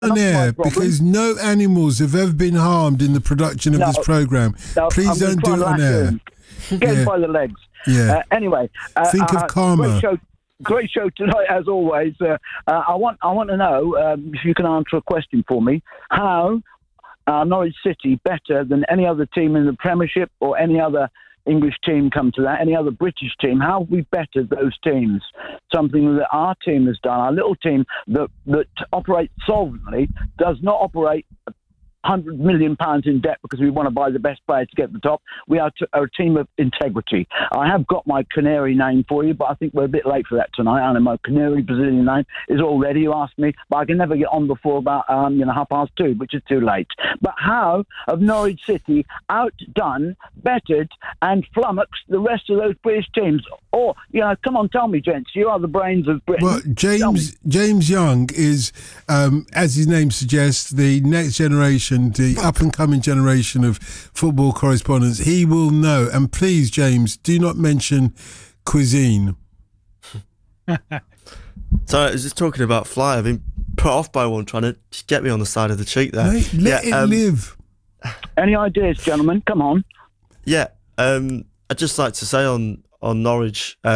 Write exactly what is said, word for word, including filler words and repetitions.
on air because no animals have ever been harmed in the production of No, this programme. no, Please I'm don't gonna do it try on and lash air. in. Get him Yeah. by the legs. Yeah. Uh, anyway, uh, Think of uh, karma. Great show, great show tonight, as always. Uh, uh, I want, I want to know um, if you can answer a question for me. How are Norwich City better than any other team in the Premiership or any other English team? Come to that, any other British team? How have we bettered those teams? Something that our team has done. Our little team that that operates solvently does not operate one hundred million pounds in debt because we want to buy the best player to get to the top. We are, t- are a team of integrity. I have got my canary name for you, but I think we're a bit late for that tonight. I know my canary Brazilian name is all ready. You asked me, but I can never get on before about um, you know half past two, which is too late. But how have Norwich City outdone, bettered, and flummoxed the rest of those British teams? Or, you know, come on, tell me, gents, you are the brains of Britain. Well, James James Young is, um, as his name suggests, the next generation, the up-and-coming generation of football correspondents. He will know. And please, James, do not mention cuisine. So I was just talking about fly. I've been put off by one trying to just get me on the side of the cheek there. Mate, let yeah, it um, live. Any ideas, gentlemen? Come on. Yeah, um, I'd just like to say on, on Norwich... Uh,